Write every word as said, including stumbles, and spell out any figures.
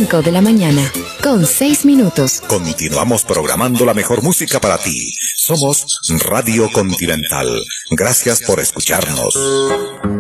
cinco de la mañana, con seis minutos. Continuamos programando la mejor música para ti. Somos Radio Continental. Gracias por escucharnos.